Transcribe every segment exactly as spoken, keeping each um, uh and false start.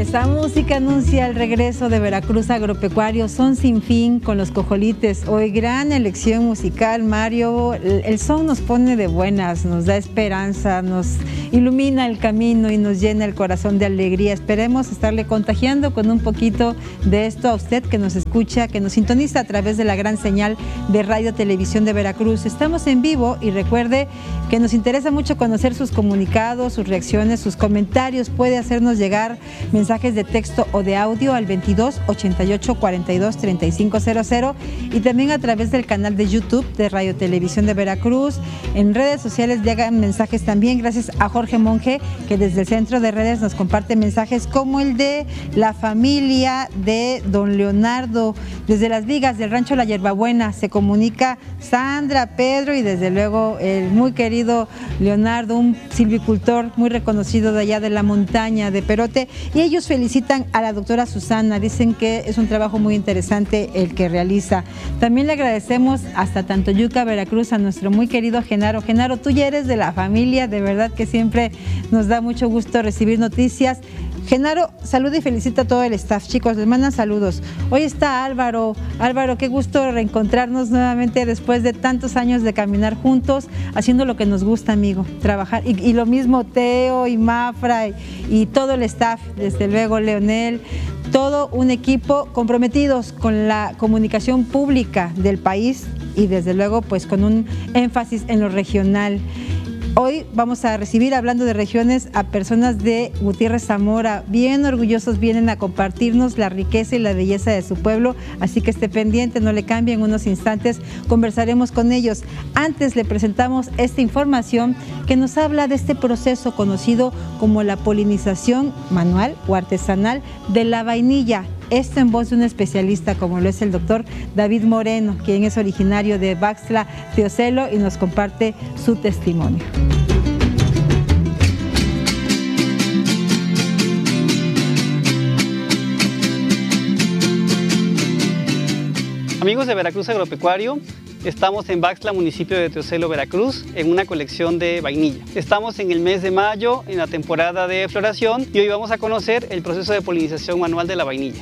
Esta música anuncia el regreso de Veracruz Agropecuario, Son Sin Fin con los Cojolites. Hoy gran elección musical, Mario. El, el son nos pone de buenas, nos da esperanza, nos ilumina el camino y nos llena el corazón de alegría. Esperemos estarle contagiando con un poquito de esto a usted que nos escucha, que nos sintoniza a través de la gran señal de Radio Televisión de Veracruz. Estamos en vivo y recuerde que nos interesa mucho conocer sus comunicados, sus reacciones, sus comentarios. Puede hacernos llegar mensajes de texto o de audio al veintidós ochenta y ocho cuarenta y dos treinta y cinco cero cero y también a través del canal de YouTube de Radio Televisión de Veracruz. En redes sociales llegan mensajes también, gracias a Jorge Monge, que desde el centro de redes nos comparte mensajes como el de la familia de don Leonardo. Desde las vigas del rancho La Hierbabuena se comunica Sandra, Pedro y desde luego el muy querido Leonardo, un silvicultor muy reconocido de allá de la montaña de Perote, y ellos felicitan a la doctora Susana, dicen que es un trabajo muy interesante el que realiza. También le agradecemos hasta Tantoyuca, Veracruz, a nuestro muy querido Genaro. Genaro, tú ya eres de la familia, de verdad que siempre nos da mucho gusto recibir noticias. Genaro, saluda y felicita a todo el staff, chicos, les mandan saludos. Hoy está Álvaro. Álvaro, qué gusto reencontrarnos nuevamente después de tantos años de caminar juntos, haciendo lo que nos gusta, amigo, trabajar. Y, y lo mismo Teo y Mafra y, y todo el staff, desde luego Leonel, todo un equipo comprometidos con la comunicación pública del país y desde luego pues con un énfasis en lo regional. Hoy vamos a recibir, hablando de regiones, a personas de Gutiérrez Zamora. Bien orgullosos vienen a compartirnos la riqueza y la belleza de su pueblo, así que esté pendiente, no le cambie, en unos instantes conversaremos con ellos. Antes le presentamos esta información que nos habla de este proceso conocido como la polinización manual o artesanal de la vainilla. Esto en voz de un especialista como lo es el doctor David Moreno, quien es originario de Baxtla, Teocelo, y nos comparte su testimonio. Amigos de Veracruz Agropecuario, estamos en Baxtla, municipio de Teocelo, Veracruz, en una colección de vainilla. Estamos en el mes de mayo, en la temporada de floración, y hoy vamos a conocer el proceso de polinización manual de la vainilla.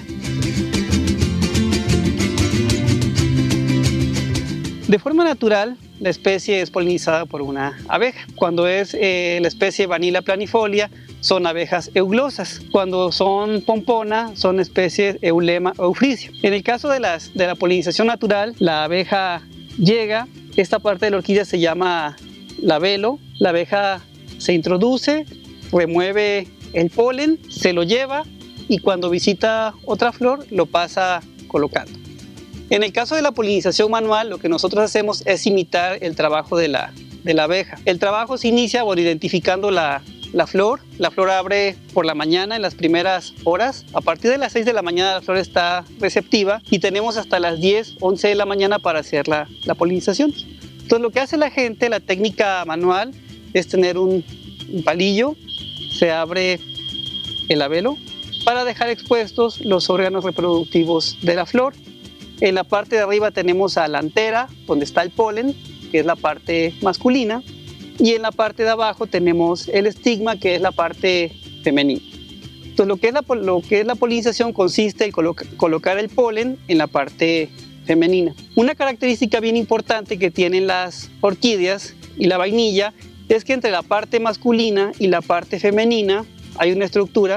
De forma natural, la especie es polinizada por una abeja. Cuando es eh, la especie Vanilla planifolia, son abejas euglosas. Cuando son pompona, son especies Eulema o Eufrisio. En el caso de, las, de la polinización natural, la abeja llega, esta parte de la orquídea se llama labelo, la abeja se introduce, remueve el polen, se lo lleva y cuando visita otra flor lo pasa colocando. En el caso de la polinización manual, lo que nosotros hacemos es imitar el trabajo de la, de la abeja. El trabajo se inicia por identificando la, la flor. La flor abre por la mañana en las primeras horas. A partir de las seis de la mañana la flor está receptiva y tenemos hasta las diez, once de la mañana para hacer la, la polinización. Entonces lo que hace la gente, la técnica manual, es tener un, un palillo, se abre el labelo para dejar expuestos los órganos reproductivos de la flor. En la parte de arriba tenemos a la antera, donde está el polen, que es la parte masculina, y en la parte de abajo tenemos el estigma, que es la parte femenina. Entonces lo que es la, lo que es la polinización consiste en coloca, colocar el polen en la parte femenina. Una característica bien importante que tienen las orquídeas y la vainilla es que entre la parte masculina y la parte femenina hay una estructura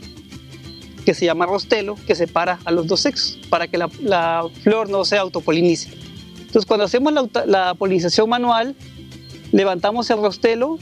que se llama rostelo, que separa a los dos sexos para que la, la flor no se autopolinice. Entonces cuando hacemos la, la polinización manual, levantamos el rostelo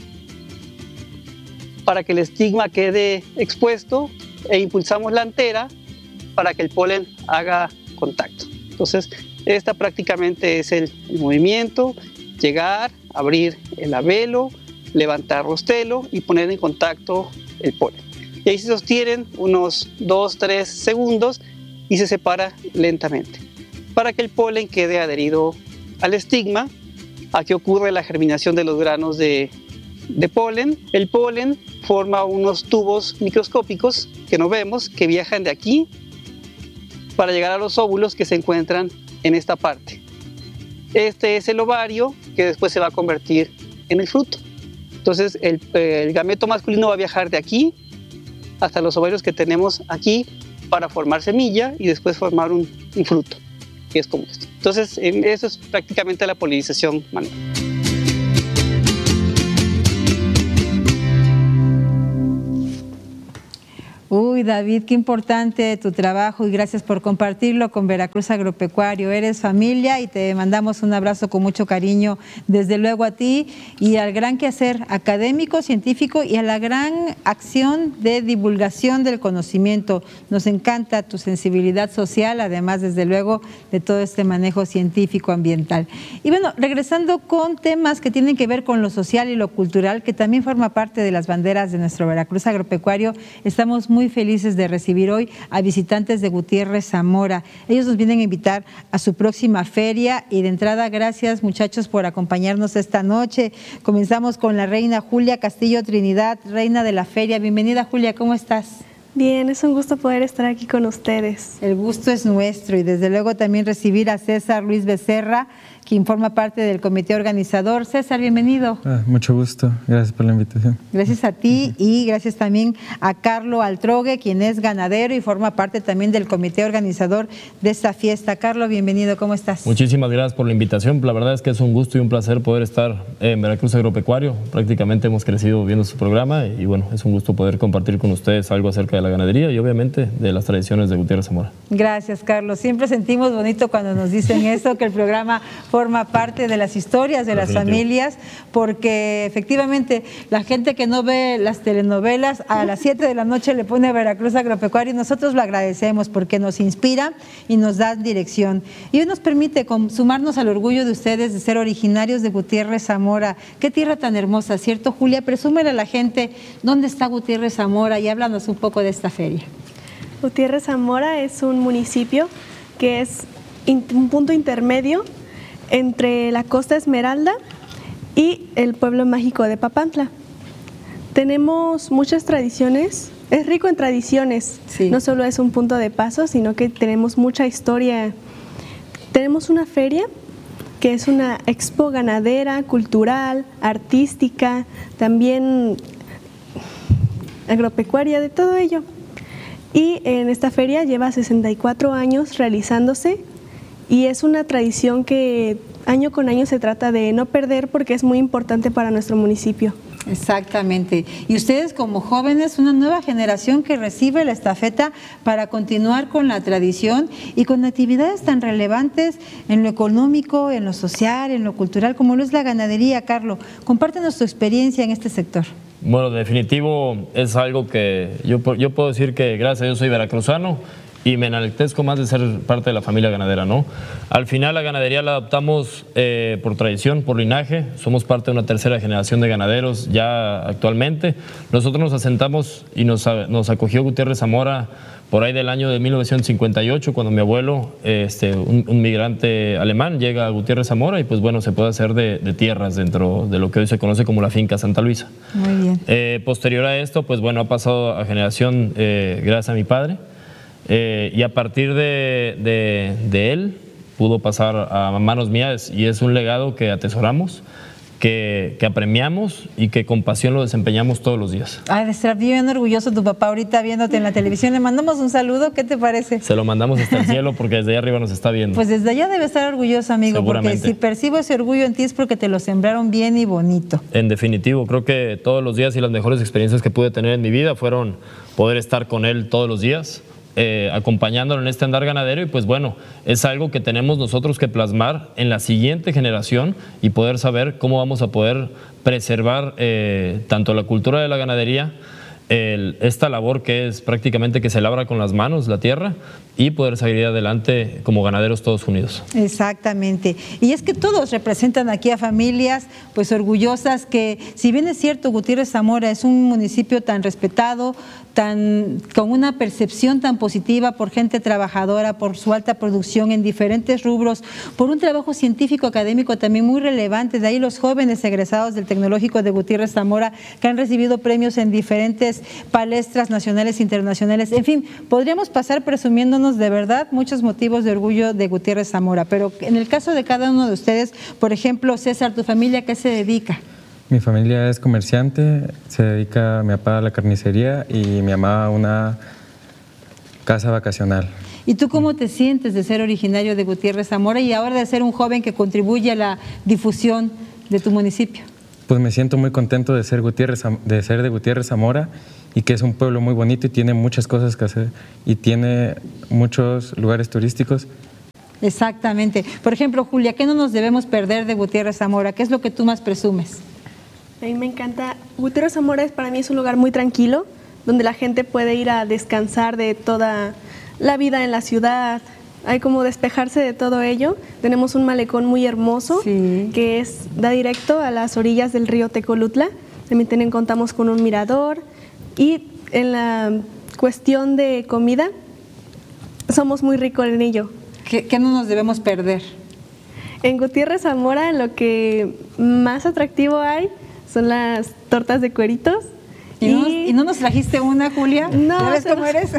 para que el estigma quede expuesto e impulsamos la antera para que el polen haga contacto. Entonces esta prácticamente es el, el movimiento: llegar, abrir el labelo, levantar rostelo y poner en contacto el polen. Y ahí se sostienen unos dos a tres segundos y se separa lentamente para que el polen quede adherido al estigma. Aquí ocurre la germinación de los granos de, de polen. El polen forma unos tubos microscópicos que no vemos, que viajan de aquí para llegar a los óvulos que se encuentran en esta parte. Este es el ovario que después se va a convertir en el fruto. Entonces el, el gameto masculino va a viajar de aquí hasta los ovarios que tenemos aquí para formar semilla y después formar un, un fruto, que es como esto. Entonces, eso es prácticamente la polinización manual. Uy, David, qué importante tu trabajo y gracias por compartirlo con Veracruz Agropecuario. Eres familia y te mandamos un abrazo con mucho cariño, desde luego a ti y al gran quehacer académico, científico y a la gran acción de divulgación del conocimiento. Nos encanta tu sensibilidad social, además, desde luego, de todo este manejo científico ambiental. Y bueno, regresando con temas que tienen que ver con lo social y lo cultural, que también forma parte de las banderas de nuestro Veracruz Agropecuario, estamos muy muy felices de recibir hoy a visitantes de Gutiérrez Zamora. Ellos nos vienen a invitar a su próxima feria y de entrada, gracias muchachos por acompañarnos esta noche. Comenzamos con la reina Julia Castillo Trinidad, reina de la feria. Bienvenida, Julia, ¿cómo estás? Bien, es un gusto poder estar aquí con ustedes. El gusto es nuestro y desde luego también recibir a César Luis Becerra, quien forma parte del comité organizador. César, bienvenido. Ah, mucho gusto, gracias por la invitación. Gracias a ti y gracias también a Carlo Altrogue, quien es ganadero y forma parte también del comité organizador de esta fiesta. Carlo, bienvenido, ¿cómo estás? Muchísimas gracias por la invitación. La verdad es que es un gusto y un placer poder estar en Veracruz Agropecuario. Prácticamente hemos crecido viendo su programa y bueno, es un gusto poder compartir con ustedes algo acerca de la ganadería y obviamente de las tradiciones de Gutiérrez Zamora. Gracias, Carlos. Siempre sentimos bonito cuando nos dicen eso, que el programa forma parte de las historias de las familias, porque efectivamente la gente que no ve las telenovelas a las siete de la noche le pone a Veracruz Agropecuario y nosotros lo agradecemos porque nos inspira y nos da dirección. Y hoy nos permite sumarnos al orgullo de ustedes de ser originarios de Gutiérrez Zamora. Qué tierra tan hermosa, ¿cierto, Julia? Presúmele a la gente dónde está Gutiérrez Zamora y háblanos un poco de esta feria. Gutiérrez Zamora es un municipio que es un punto intermedio entre la Costa Esmeralda y el pueblo mágico de Papantla. Tenemos muchas tradiciones, es rico en tradiciones, sí. No solo es un punto de paso, sino que tenemos mucha historia. Tenemos una feria que es una expo ganadera, cultural, artística, también agropecuaria, de todo ello. Y en esta feria lleva sesenta y cuatro años realizándose y es una tradición que año con año se trata de no perder porque es muy importante para nuestro municipio. Exactamente. Y ustedes como jóvenes, una nueva generación que recibe la estafeta para continuar con la tradición y con actividades tan relevantes en lo económico, en lo social, en lo cultural, como lo es la ganadería. Carlos, compártenos tu experiencia en este sector. Bueno, definitivo es algo que yo, yo puedo decir que gracias a Dios soy veracruzano y me enaltezco más de ser parte de la familia ganadera, ¿no? Al final la ganadería la adoptamos eh, por tradición, por linaje, somos parte de una tercera generación de ganaderos ya actualmente. Nosotros nos asentamos y nos, nos acogió Gutiérrez Zamora por ahí del año de mil novecientos cincuenta y ocho, cuando mi abuelo, este, un, un migrante alemán, llega a Gutiérrez Zamora y pues bueno, se puede hacer de, de tierras dentro de lo que hoy se conoce como la finca Santa Luisa. Muy bien. Eh, posterior a esto, pues bueno, ha pasado a generación eh, gracias a mi padre. Eh, y a partir de, de, de él pudo pasar a manos mías y es un legado que atesoramos, que, que apremiamos y que con pasión lo desempeñamos todos los días. Ay, de estar bien orgulloso tu papá ahorita viéndote en la televisión. Le mandamos un saludo, ¿qué te parece? Se lo mandamos hasta el cielo porque desde allá arriba nos está viendo. Pues desde allá debe estar orgulloso, amigo, porque si percibo ese orgullo en ti es porque te lo sembraron bien y bonito. En definitivo, creo que todos los días y las mejores experiencias que pude tener en mi vida fueron poder estar con él todos los días, Eh, acompañándolo en este andar ganadero y pues bueno, es algo que tenemos nosotros que plasmar en la siguiente generación y poder saber cómo vamos a poder preservar eh, tanto la cultura de la ganadería, el, esta labor que es prácticamente que se labra con las manos la tierra y poder seguir adelante como ganaderos todos unidos. Exactamente. Y es que todos representan aquí a familias pues orgullosas que, si bien es cierto, Gutiérrez Zamora es un municipio tan respetado, tan, con una percepción tan positiva por gente trabajadora, por su alta producción en diferentes rubros, por un trabajo científico académico también muy relevante. De ahí los jóvenes egresados del Tecnológico de Gutiérrez Zamora que han recibido premios en diferentes palestras nacionales e internacionales. En fin, podríamos pasar presumiéndonos de verdad muchos motivos de orgullo de Gutiérrez Zamora, pero en el caso de cada uno de ustedes, por ejemplo, César, ¿tu familia qué se dedica? Mi familia es comerciante, se dedica mi papá a la carnicería y mi mamá a una casa vacacional. ¿Y tú cómo te sientes de ser originario de Gutiérrez Zamora y ahora de ser un joven que contribuye a la difusión de tu municipio? Pues me siento muy contento de ser, Gutiérrez, de ser de Gutiérrez Zamora y que es un pueblo muy bonito y tiene muchas cosas que hacer y tiene muchos lugares turísticos. Exactamente. Por ejemplo, Julia, ¿qué no nos debemos perder de Gutiérrez Zamora? ¿Qué es lo que tú más presumes? A mí me encanta. Gutiérrez Zamora es, para mí es un lugar muy tranquilo, donde la gente puede ir a descansar de toda la vida en la ciudad. Hay como despejarse de todo ello. Tenemos un malecón muy hermoso, sí, que es, da directo a las orillas del río Tecolutla. También tienen, contamos con un mirador. Y en la cuestión de comida, somos muy ricos en ello. ¿Qué, qué no nos debemos perder? En Gutiérrez Zamora lo que más atractivo hay son las tortas de cueritos. ¿Y, y, no, ¿y no nos trajiste una, Julia? No. ¿Sabes cómo eres?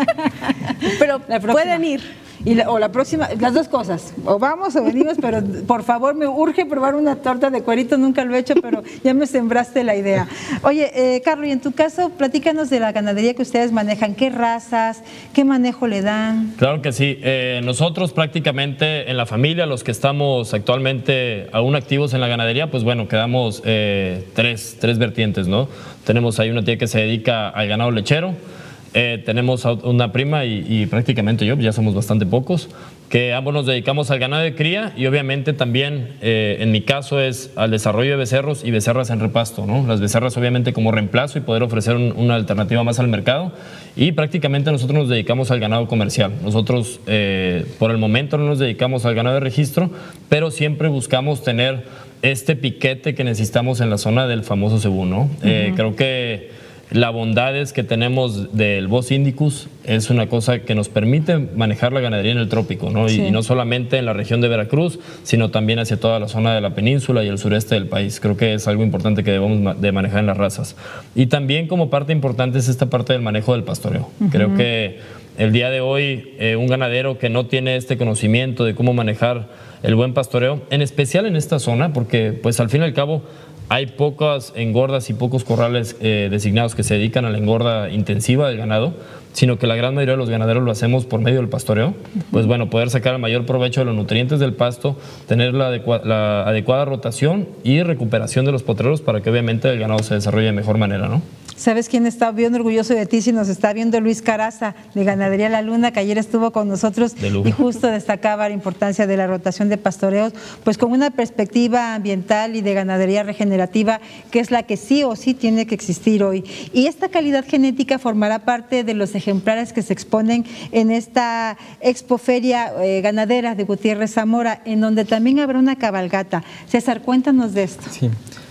Pero pueden ir. Y la, o la próxima, las dos cosas, o vamos o venimos, pero por favor me urge probar una torta de cuerito, nunca lo he hecho, pero ya me sembraste la idea. Oye, eh, Carlos, y en tu caso, platícanos de la ganadería que ustedes manejan, ¿qué razas, qué manejo le dan? Claro que sí, eh, nosotros prácticamente en la familia, los que estamos actualmente aún activos en la ganadería, pues bueno, quedamos eh, tres, tres vertientes, ¿no? Tenemos ahí una tía que se dedica al ganado lechero. Eh, tenemos una prima y, y prácticamente yo, ya somos bastante pocos, que ambos nos dedicamos al ganado de cría y obviamente también, eh, en mi caso, es al desarrollo de becerros y becerras en repasto, ¿no? Las becerras obviamente como reemplazo y poder ofrecer un, una alternativa más al mercado, y prácticamente nosotros nos dedicamos al ganado comercial. Nosotros eh, por el momento no nos dedicamos al ganado de registro, pero siempre buscamos tener este piquete que necesitamos en la zona del famoso cebú, ¿no? Uh-huh. eh, creo que la bondades que tenemos del Bos indicus es una cosa que nos permite manejar la ganadería en el trópico, ¿no? Sí. Y, y no solamente en la región de Veracruz, sino también hacia toda la zona de la península y el sureste del país. Creo que es algo importante que debemos de manejar en las razas. Y también como parte importante es esta parte del manejo del pastoreo. Uh-huh. Creo que el día de hoy eh, un ganadero que no tiene este conocimiento de cómo manejar el buen pastoreo, en especial en esta zona, porque pues al fin y al cabo hay pocas engordas y pocos corrales eh, designados que se dedican a la engorda intensiva del ganado, sino que la gran mayoría de los ganaderos lo hacemos por medio del pastoreo. Uh-huh. Pues bueno, poder sacar el mayor provecho de los nutrientes del pasto, tener la, adecua la adecuada rotación y recuperación de los potreros para que obviamente el ganado se desarrolle de mejor manera, ¿no? ¿Sabes quién está bien orgulloso de ti? Si nos está viendo Luis Caraza, de Ganadería La Luna, que ayer estuvo con nosotros y justo destacaba la importancia de la rotación de pastoreos, pues con una perspectiva ambiental y de ganadería regenerativa, que es la que sí o sí tiene que existir hoy. Y esta calidad genética formará parte de los ejemplares que se exponen en esta expoferia eh, ganadera de Gutiérrez Zamora, en donde también habrá una cabalgata. César, cuéntanos de esto. Sí.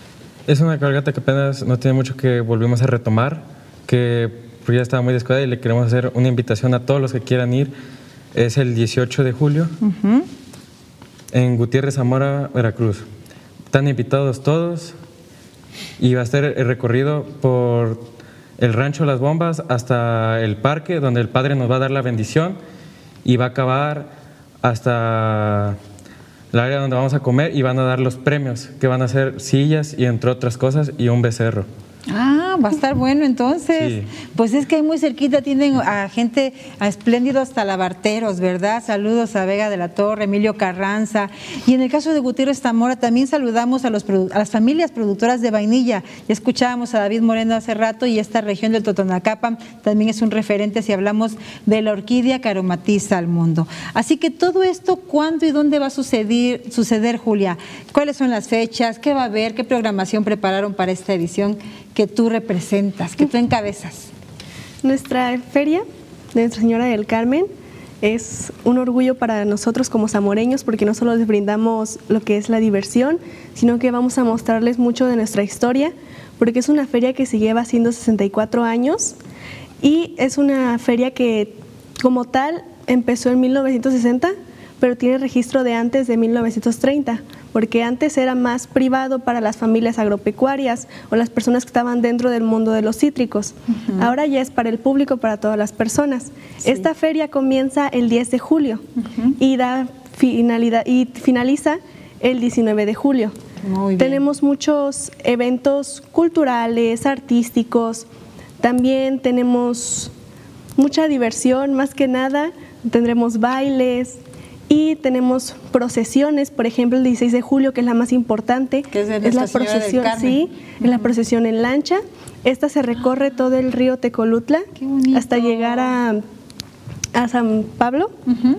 Es una cabalgata que apenas no tiene mucho que volvimos a retomar, que ya estaba muy descuidada y le queremos hacer una invitación a todos los que quieran ir. Es el dieciocho de julio uh-huh. en Gutiérrez Zamora, Veracruz. Están invitados todos y va a ser el recorrido por el rancho Las Bombas hasta el parque, donde el padre nos va a dar la bendición y va a acabar hasta la área donde vamos a comer y van a dar los premios, que van a ser sillas y entre otras cosas y un becerro. Ah, va a estar bueno entonces. Sí. Pues es que ahí muy cerquita tienen a gente, a espléndidos talabarteros, ¿verdad? Saludos a Vega de la Torre, Emilio Carranza. Y en el caso de Gutiérrez Zamora también saludamos a, los, a las familias productoras de vainilla. Ya escuchábamos a David Moreno hace rato y esta región del Totonacapan también es un referente si hablamos de la orquídea que aromatiza al mundo. Así que todo esto, ¿cuándo y dónde va a suceder, suceder, Julia? ¿Cuáles son las fechas? ¿Qué va a haber? ¿Qué programación prepararon para esta edición que tú representas, que tú encabezas? Nuestra feria de Nuestra Señora del Carmen es un orgullo para nosotros como zamoreños, porque no solo les brindamos lo que es la diversión, sino que vamos a mostrarles mucho de nuestra historia, porque es una feria que se lleva haciendo sesenta y cuatro años y es una feria que como tal empezó en mil novecientos sesenta, pero tiene registro de antes de mil novecientos treinta, porque antes era más privado para las familias agropecuarias o las personas que estaban dentro del mundo de los cítricos. Uh-huh. Ahora ya es para el público, para todas las personas. Sí. Esta feria comienza el diez de julio uh-huh. y, da finalidad, y finaliza el diecinueve de julio. Muy bien. Tenemos muchos eventos culturales, artísticos, también tenemos mucha diversión, más que nada, tendremos bailes y tenemos procesiones, por ejemplo el dieciséis de julio, que es la más importante, que es, de es la Nuestra Señora del procesión, Carmen. sí, Uh-huh. es la procesión en lancha. Esta se recorre todo el río Tecolutla hasta llegar a, a San Pablo. Uh-huh.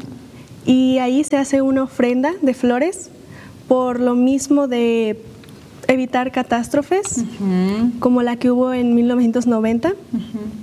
Y ahí se hace una ofrenda de flores por lo mismo de evitar catástrofes, Uh-huh. como la que hubo en mil novecientos noventa, Uh-huh.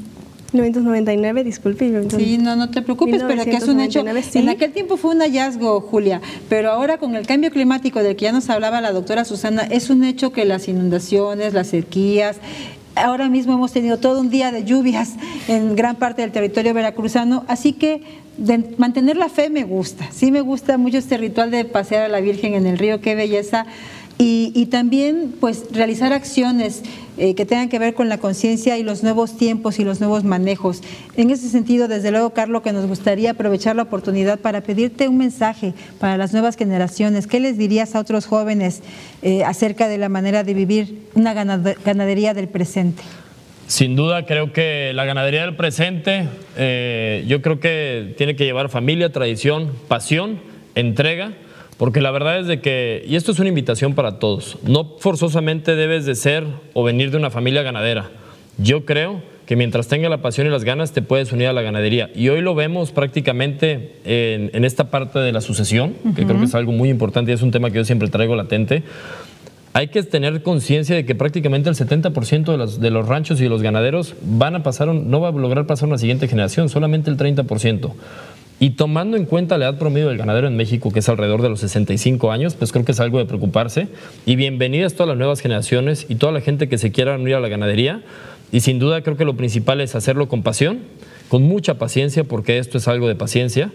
mil novecientos noventa y nueve, disculpe. Sí, no, no te preocupes, pero que es un hecho. Sí. En aquel tiempo fue un hallazgo, Julia, pero ahora con el cambio climático del que ya nos hablaba la doctora Susana, es un hecho que las inundaciones, las sequías, ahora mismo hemos tenido todo un día de lluvias en gran parte del territorio veracruzano, así que de mantener la fe me gusta, sí me gusta mucho este ritual de pasear a la Virgen en el río, qué belleza. Y, y también pues realizar acciones eh, que tengan que ver con la conciencia y los nuevos tiempos y los nuevos manejos. En ese sentido, desde luego, Carlos, que nos gustaría aprovechar la oportunidad para pedirte un mensaje para las nuevas generaciones. ¿Qué les dirías a otros jóvenes eh, acerca de la manera de vivir una ganadería del presente? Sin duda, creo que la ganadería del presente, eh, yo creo que tiene que llevar familia, tradición, pasión, entrega. Porque la verdad es de que, y esto es una invitación para todos, no forzosamente debes de ser o venir de una familia ganadera. Yo creo que mientras tenga la pasión y las ganas te puedes unir a la ganadería. Y hoy lo vemos prácticamente en, en esta parte de la sucesión, uh-huh. que creo que es algo muy importante y es un tema que yo siempre traigo latente. Hay que tener conciencia de que prácticamente el setenta por ciento de los, de los ranchos y de los ganaderos van a pasar, no va a lograr pasar a una siguiente generación, solamente el treinta por ciento. Y tomando en cuenta la edad promedio del ganadero en México, que es alrededor de los sesenta y cinco años, pues creo que es algo de preocuparse. Y bienvenidas todas las nuevas generaciones y toda la gente que se quiera unir a la ganadería. Y sin duda creo que lo principal es hacerlo con pasión, con mucha paciencia, porque esto es algo de paciencia,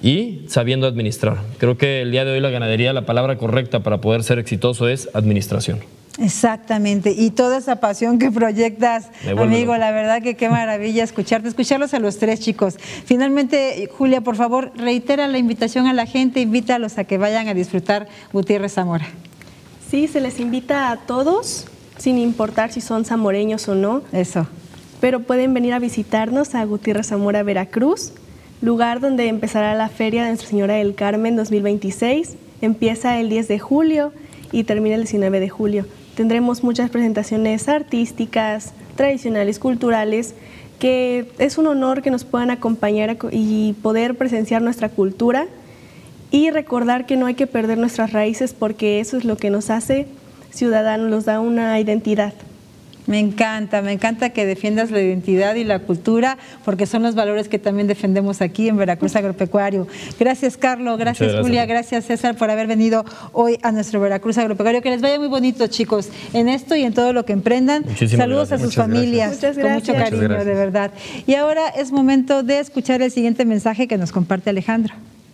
y sabiendo administrar. Creo que el día de hoy la ganadería, la palabra correcta para poder ser exitoso es administración. Exactamente, y toda esa pasión que proyectas, amigo, la verdad que qué maravilla escucharte, escucharlos a los tres, chicos. Finalmente, Julia, por favor, reitera la invitación a la gente, invítalos a que vayan a disfrutar Gutiérrez Zamora. Sí, se les invita a todos, sin importar si son zamoreños o no. Eso. Pero pueden venir a visitarnos a Gutiérrez Zamora, Veracruz, lugar donde empezará la Feria de Nuestra Señora del Carmen dos mil veintiséis. Empieza el diez de julio y termina el diecinueve de julio. Tendremos muchas presentaciones artísticas, tradicionales, culturales, que es un honor que nos puedan acompañar y poder presenciar nuestra cultura y recordar que no hay que perder nuestras raíces porque eso es lo que nos hace ciudadanos, nos da una identidad. Me encanta, me encanta que defiendas la identidad y la cultura, porque son los valores que también defendemos aquí en Veracruz Agropecuario. Gracias, Carlos, gracias, gracias Julia, gracias, César, por haber venido hoy a nuestro Veracruz Agropecuario. Que les vaya muy bonito, chicos, en esto y en todo lo que emprendan. Muchísimas Saludos gracias. a sus Muchas familias, gracias. con mucho cariño, de verdad. Y ahora es momento de escuchar el siguiente mensaje que nos comparte Alejandro.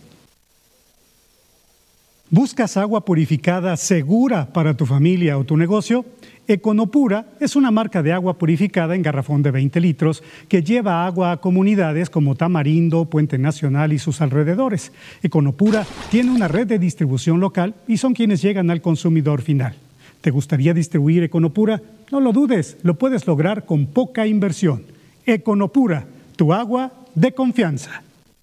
¿Buscas agua purificada segura para tu familia o tu negocio? Econopura es una marca de agua purificada en garrafón de veinte litros que lleva agua a comunidades como Tamarindo, Puente Nacional y sus alrededores. Econopura tiene una red de distribución local y son quienes llegan al consumidor final. ¿Te gustaría distribuir Econopura? No lo dudes, lo puedes lograr con poca inversión. Econopura, tu agua de confianza.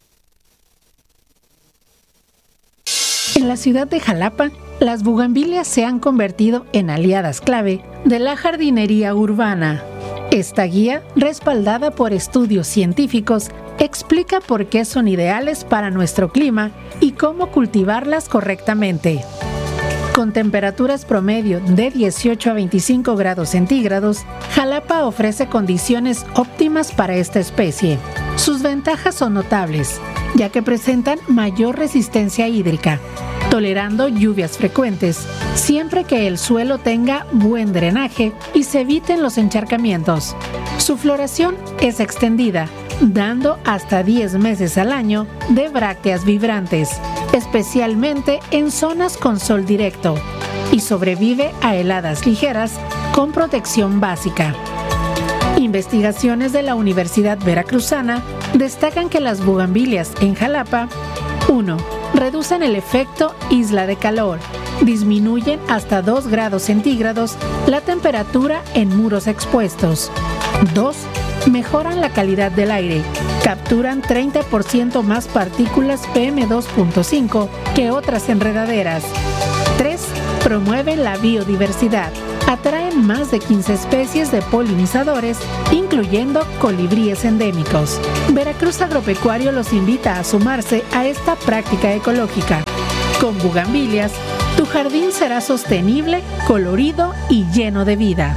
En la ciudad de Jalapa, las bugambilias se han convertido en aliadas clave de la jardinería urbana. Esta guía, respaldada por estudios científicos, explica por qué son ideales para nuestro clima y cómo cultivarlas correctamente. Con temperaturas promedio de dieciocho a veinticinco grados centígrados, Jalapa ofrece condiciones óptimas para esta especie. Sus ventajas son notables, ya que presentan mayor resistencia hídrica, tolerando lluvias frecuentes, siempre que el suelo tenga buen drenaje y se eviten los encharcamientos. Su floración es extendida, dando hasta diez meses al año de brácteas vibrantes, especialmente en zonas con sol directo, y sobrevive a heladas ligeras con protección básica. Investigaciones de la Universidad Veracruzana destacan que las bugambilias en Jalapa, uno. Reducen el efecto isla de calor Disminuyen hasta dos grados centígrados la temperatura en muros expuestos. dos. Mejoran la calidad del aire. Capturan treinta por ciento más partículas P M dos punto cinco que otras enredaderas. tres. Promueven la biodiversidad. Atraen más de quince especies de polinizadores, incluyendo colibríes endémicos. Veracruz Agropecuario los invita a sumarse a esta práctica ecológica. Con bugambilias, tu jardín será sostenible, colorido y lleno de vida.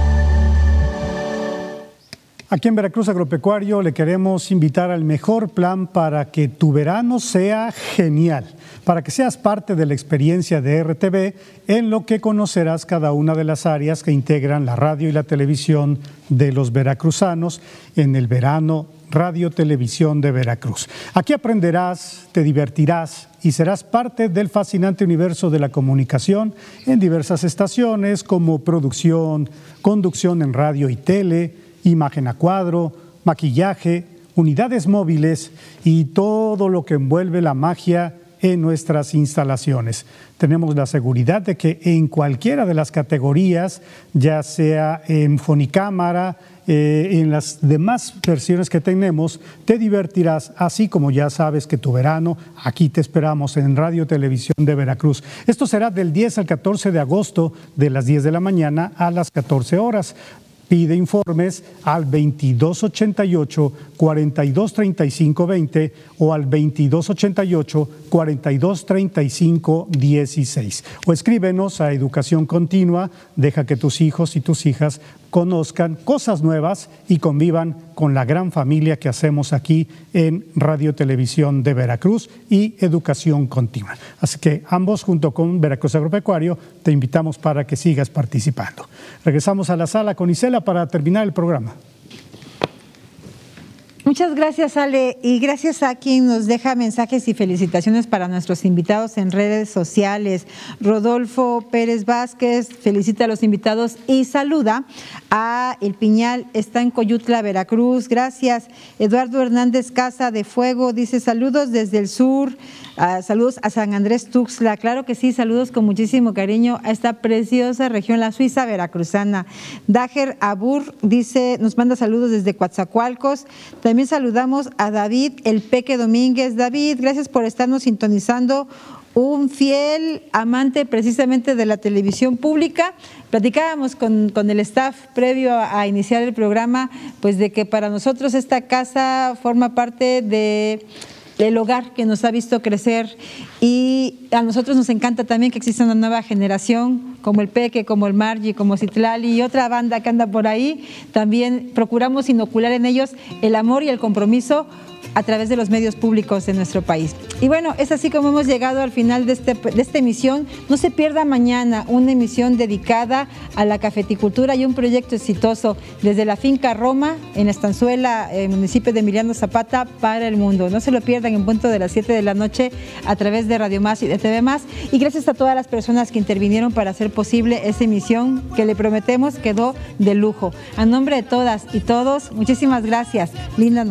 Aquí en Veracruz Agropecuario le queremos invitar al mejor plan para que tu verano sea genial, para que seas parte de la experiencia de R T V, en lo que conocerás cada una de las áreas que integran la radio y la televisión de los veracruzanos en el verano Radio Televisión de Veracruz. Aquí aprenderás, te divertirás y serás parte del fascinante universo de la comunicación en diversas estaciones como producción, conducción en radio y tele, imagen a cuadro, maquillaje, unidades móviles y todo lo que envuelve la magia en nuestras instalaciones. Tenemos la seguridad de que en cualquiera de las categorías, ya sea en fonicámara, eh, en las demás versiones que tenemos, te divertirás, así como ya sabes que tu verano, aquí te esperamos en Radio Televisión de Veracruz. Esto será del diez al catorce de agosto, de las diez de la mañana a las catorce horas. Pide informes al veintidós ochenta y ocho, cuarenta y dos treinta y cinco veinte o al veintidós ochenta y ocho, cuarenta y dos treinta y cinco dieciséis. O escríbenos a Educación Continua, deja que tus hijos y tus hijas conozcan cosas nuevas y convivan con la gran familia que hacemos aquí en Radio Televisión de Veracruz y Educación Continua. Así que ambos, junto con Veracruz Agropecuario, te invitamos para que sigas participando. Regresamos a la sala con Isela para terminar el programa. Muchas gracias, Ale, y gracias a quien nos deja mensajes y felicitaciones para nuestros invitados en redes sociales. Rodolfo Pérez Vázquez felicita a los invitados y saluda a El Piñal, está en Coyutla, Veracruz. Gracias. Eduardo Hernández Casa de Fuego dice saludos desde el sur, uh, saludos a San Andrés Tuxtla. Claro que sí, saludos con muchísimo cariño a esta preciosa región, la Suiza veracruzana. Dager Abur dice, nos manda saludos desde Coatzacoalcos. También También saludamos a David El Peque Domínguez. David, gracias por estarnos sintonizando, un fiel amante precisamente de la televisión pública. Platicábamos con, con el staff previo a, a iniciar el programa, pues de que para nosotros esta casa forma parte de el hogar que nos ha visto crecer, y a nosotros nos encanta también que exista una nueva generación como el Peque, como el Margie, como Citlali y otra banda que anda por ahí. También procuramos inocular en ellos el amor y el compromiso a través de los medios públicos de nuestro país. Y bueno, es así como hemos llegado al final de, este, de esta emisión. No se pierda mañana una emisión dedicada a la cafeticultura y un proyecto exitoso desde la finca Roma en Estanzuela, el municipio de Emiliano Zapata, para el mundo. No se lo pierdan en punto de las siete de la noche a través de Radio Más y de T V Más. Y gracias a todas las personas que intervinieron para hacer posible esa emisión que le prometemos quedó de lujo. A nombre de todas y todos, muchísimas gracias. Linda noche.